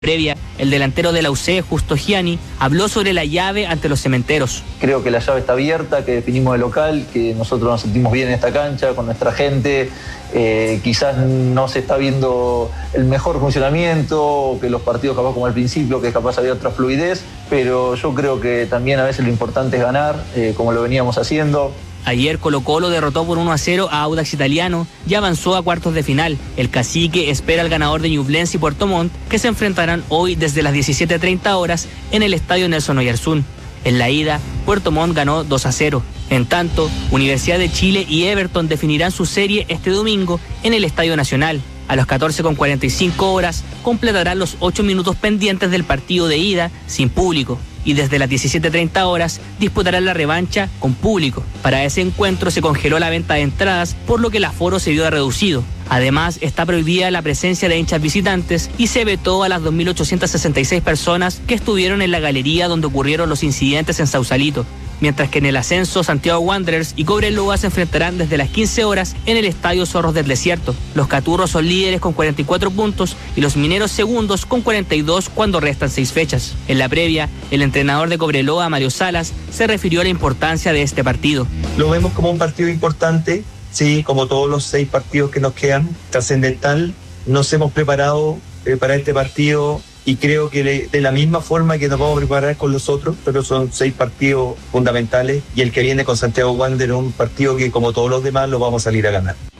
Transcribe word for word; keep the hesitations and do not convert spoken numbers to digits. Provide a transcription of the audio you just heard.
Previa, el delantero de la U C, Justo Gianni, habló sobre la llave ante los Cementeros. Creo que la llave está abierta, que definimos de local, que nosotros nos sentimos bien en esta cancha, con nuestra gente. Eh, quizás no se está viendo el mejor funcionamiento, que los partidos capaz como al principio, que capaz había otra fluidez, pero yo creo que también a veces lo importante es ganar, eh, como lo veníamos haciendo. Ayer Colo-Colo derrotó por uno a cero a Audax Italiano y avanzó a cuartos de final. El Cacique espera al ganador de Ñublense y Puerto Montt, que se enfrentarán hoy desde las diecisiete treinta horas en el estadio Nelson Oyarzún. En la ida, Puerto Montt ganó dos a cero. En tanto, Universidad de Chile y Everton definirán su serie este domingo en el Estadio Nacional. A las catorce con cuarenta y cinco horas completarán los ocho minutos pendientes del partido de ida sin público. Y desde las diecisiete treinta horas disputarán la revancha con público. Para ese encuentro se congeló la venta de entradas, por lo que el aforo se vio reducido. Además, está prohibida la presencia de hinchas visitantes y se vetó a las dos mil ochocientas sesenta y seis personas que estuvieron en la galería donde ocurrieron los incidentes en Sausalito. Mientras que en el ascenso, Santiago Wanderers y Cobreloa se enfrentarán desde las quince horas en el Estadio Zorros del Desierto. Los Caturros son líderes con cuarenta y cuatro puntos y los Mineros segundos con cuarenta y dos cuando restan seis fechas. En la previa, el entrenador de Cobreloa, Mario Salas, se refirió a la importancia de este partido. Lo vemos como un partido importante, sí, como todos los seis partidos que nos quedan, trascendental. Nos hemos preparado eh, para este partido. Y creo que de, de la misma forma que nos vamos a preparar con los otros, pero son seis partidos fundamentales y el que viene con Santiago Wanderers, un partido que como todos los demás lo vamos a salir a ganar.